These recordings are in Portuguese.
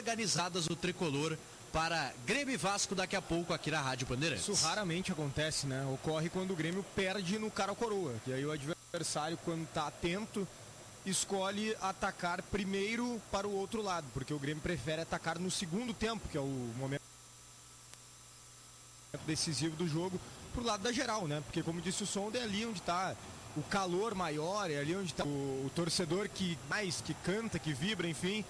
organizadas do Tricolor para Grêmio e Vasco daqui a pouco aqui na Rádio Bandeirantes. Isso raramente acontece, né? Ocorre quando o Grêmio perde no cara ou coroa. E aí o adversário, quando está atento, escolhe atacar primeiro para o outro lado, porque o Grêmio prefere atacar no segundo tempo, que é o momento decisivo do jogo, pro lado da geral, né? Porque, como disse o Sonda, é ali onde está o calor maior, é ali onde está o torcedor que canta, que vibra, enfim.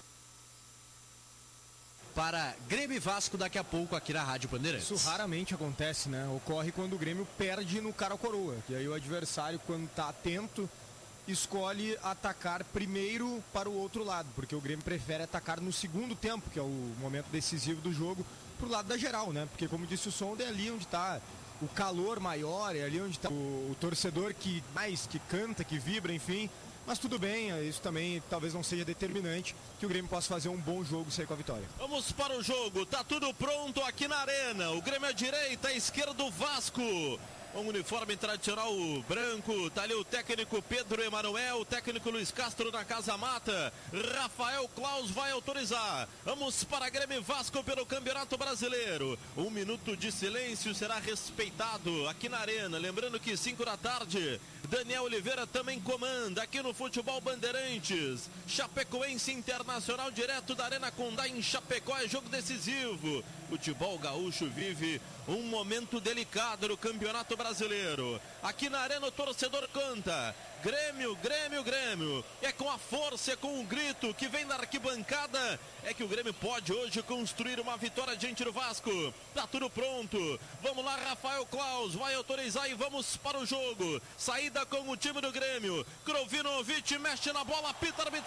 Para Grêmio e Vasco daqui a pouco aqui na Rádio Bandeirantes. Isso raramente acontece, né? Ocorre quando o Grêmio perde no cara ou coroa. E aí o adversário, quando está atento, escolhe atacar primeiro para o outro lado, porque o Grêmio prefere atacar no segundo tempo, que é o momento decisivo do jogo, pro lado da geral, né? Porque, como disse o Sonda, é ali onde está o calor maior, é ali onde está o torcedor que canta, que vibra, enfim. Mas tudo bem, isso também talvez não seja determinante que o Grêmio possa fazer um bom jogo e sair com a vitória. Vamos para o jogo, tá tudo pronto aqui na arena. O Grêmio à direita, à esquerda o Vasco. Um uniforme tradicional branco, tá ali o técnico Pedro Emanuel, o técnico Luiz Castro na Casa Mata, Rafael Claus vai autorizar. Vamos para Grêmio e Vasco pelo Campeonato Brasileiro. 1 minuto de silêncio será respeitado aqui na arena. Lembrando que 5 da tarde, Daniel Oliveira também comanda aqui no Futebol Bandeirantes. Chapecoense Internacional direto da Arena Condá em Chapecó, é jogo decisivo. Futebol gaúcho vive um momento delicado no Campeonato Brasileiro. Aqui na arena o torcedor canta: Grêmio, Grêmio, Grêmio. É com a força, é com o grito que vem da arquibancada, é que o Grêmio pode hoje construir uma vitória diante do Vasco. Tá tudo pronto. Vamos lá, Rafael Claus vai autorizar e vamos para o jogo. Saída com o time do Grêmio. Krovinovic mexe na bola, apita a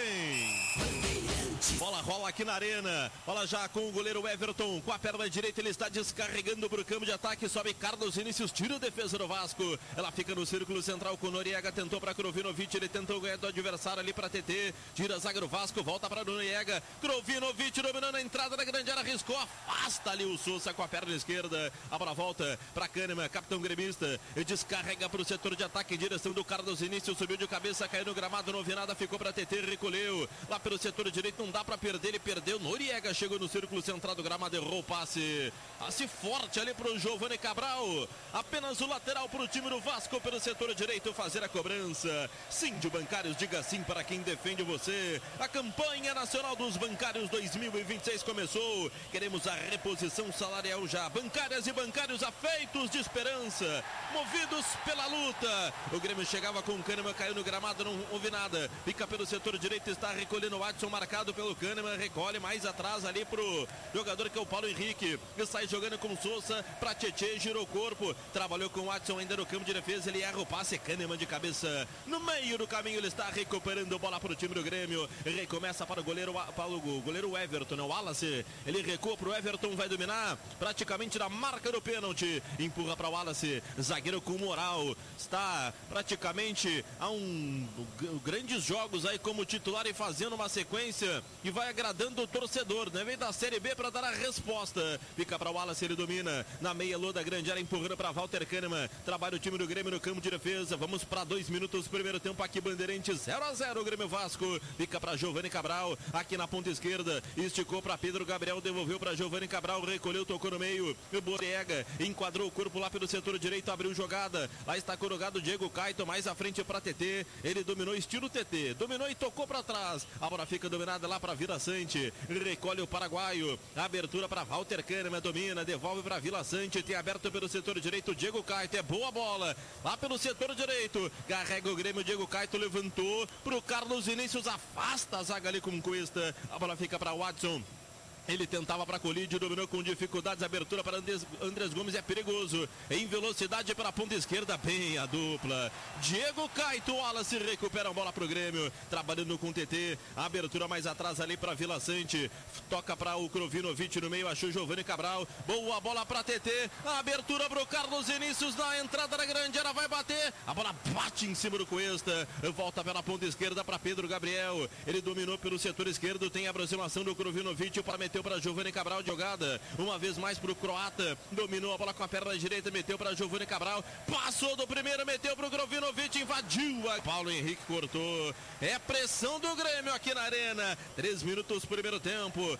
arbitragem. Bola rola aqui na arena. Bola já com o goleiro Everton. Com a perna direita ele está descarregando para o campo de ataque. Sobe Carlos Vinícius, tira a defesa do Vasco. Ela fica no círculo central com o Noriega. Tentou para Krovinovic. Ele tentou ganhar do adversário ali para TT. Tira a zaga do Vasco. Volta para Noriega. Krovinovic dominando a entrada da grande área. Arriscou. Afasta ali o Sousa com a perna esquerda. A bola volta para Kahneman, capitão gremista. E descarrega para o setor de ataque em direção do Carlos Vinícius. Subiu de cabeça, caiu no gramado. Não vi nada. Ficou para TT. Recolheu. Lá pelo setor direito. Não dá para perder. Ele perdeu. Noriega chegou no círculo central do gramado. Errou o passe. Passe forte ali para o Giovani Cabral. Apenas o lateral para o time do Vasco pelo setor direito fazer a cobrança. Sim de Bancários, diga sim para quem defende você. A campanha nacional dos bancários 2026 começou. Queremos a reposição salarial já. Bancárias e bancários afeitos de esperança, movidos pela luta. O Grêmio chegava com o Kahneman, caiu no gramado, não houve nada. Fica pelo setor direito, está recolhendo o Watson, marcado pelo Kahneman. Recolhe mais atrás ali pro jogador que é o Paulo Henrique. Ele sai jogando com o Sousa para Tietê, girou o corpo. Trabalhou com o Watson ainda no campo de defesa. Ele erra o passe. Kahneman de cabeça no meio do caminho. Ele está recuperando bola para o time do Grêmio. Recomeça para o goleiro Everton, o Wallace. Ele recua para o Everton, vai dominar praticamente na marca do pênalti. Empurra para o Wallace, zagueiro com moral. Está praticamente a grandes jogos aí como titular e fazendo uma sequência e vai agradando o torcedor, né? Vem da Série B para dar a resposta. Fica para o Wallace, ele domina na meia lua da grande área, empurrando para Walter Kahneman. Trabalha o time do Grêmio no campo de defesa. Vamos para 2 minutos, primeiro tempo aqui, Bandeirantes 0-0, Grêmio Vasco. Fica para Giovani Cabral, aqui na ponta esquerda. Esticou para Pedro Gabriel, devolveu para Giovani Cabral, recolheu, tocou no meio. O Borega enquadrou o corpo lá pelo setor direito, abriu jogada. Lá está colocado o Diego Caito, mais à frente para TT. Ele dominou estilo TT, dominou e tocou para trás. A bola fica dominada lá para Vila Sante. Recolhe o paraguaio. Abertura para Walter Kahneman, domina, devolve para Vila Sante. Tem aberto pelo setor direito o Diego Caito. É boa bola lá pelo setor direito. Carrega o Grêmio, Diego Caito levantou pro Carlos Vinícius, afasta a zaga ali com Cuesta. A bola fica para Watson. Ele tentava para Colídio, dominou com dificuldades, abertura para Andrés Gomes, é perigoso, em velocidade para a ponta esquerda, bem a dupla, Diego Caito, Wallace recupera a bola para o Grêmio, trabalhando com o TT, abertura mais atrás ali para Vila Sante, toca para o Krovinovic no meio, achou Giovani Cabral, boa bola para TT, abertura para o Carlos Vinícius na entrada da grande área, vai bater, a bola bate em cima do Cuesta, volta pela ponta esquerda para Pedro Gabriel, ele dominou pelo setor esquerdo, tem a aproximação do Krovinovic para meter para Giovani Cabral de jogada, uma vez mais para o croata, dominou a bola com a perna direita, meteu para Giovani Cabral, passou do primeiro, meteu para o Krovinovic, invadiu, Paulo Henrique cortou, é pressão do Grêmio aqui na arena, 3 minutos primeiro tempo,